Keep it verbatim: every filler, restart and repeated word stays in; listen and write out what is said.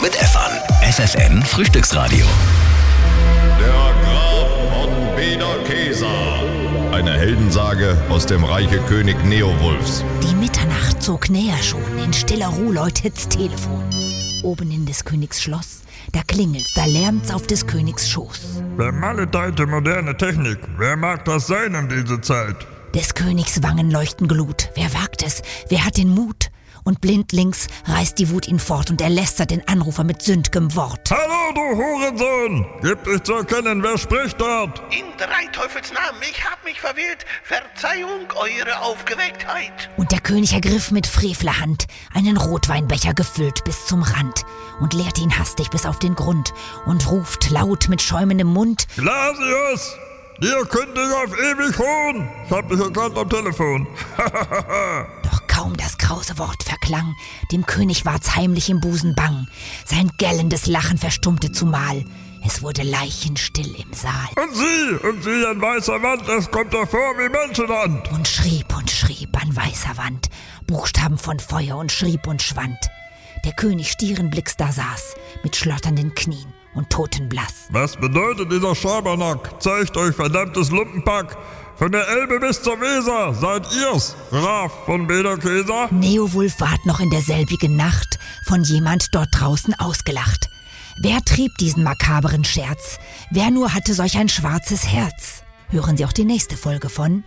mit Efan. F F N Frühstücksradio. Der Graf von Bederkesa. Eine Heldensage aus dem Reiche König Neowulfs. Die Mitternacht zog näher schon, in stiller Ruhe läutet's Telefon. Oben in des Königs Schloss, da klingelt's, da lärmt's auf des Königs Schoß. Vermaledeite moderne Technik, wer mag das sein um diese Zeit? Des Königs Wangen leuchten Glut, wer wagt es, wer hat den Mut? Und blindlings reißt die Wut ihn fort und er lästert den Anrufer mit sünd'gem Wort. Hallo, du Hurensohn! Gib dich zu erkennen, wer spricht dort? In drei Teufels Namen, ich hab mich verwählt. Verzeihung, eure Aufgewecktheit. Und der König ergriff mit frevler Hand einen Rotweinbecher gefüllt bis zum Rand und leert ihn hastig bis auf den Grund und ruft laut mit schäumendem Mund: Glasius! Dir kündige auf ewig Hohn! Ich hab dich erkannt am Telefon. Doch kaum das krause Wort verklang, dem König ward's heimlich im Busen bang. Sein gellendes Lachen verstummte zumal. Es wurde leichenstill im Saal. Und sie, und sie an weißer Wand, es kommt hervor wie Menschenhand. Und schrieb und schrieb an weißer Wand, Buchstaben von Feuer und schrieb und schwand. Der König stierenblicks da saß, mit schlotternden Knien und totenblass. Was bedeutet dieser Schabernack? Zeigt euch, verdammtes Lumpenpack! Von der Elbe bis zur Weser seid ihr's, Graf von Bederkesa? Neowulf ward noch in derselbigen Nacht von jemand dort draußen ausgelacht. Wer trieb diesen makaberen Scherz? Wer nur hatte solch ein schwarzes Herz? Hören Sie auch die nächste Folge von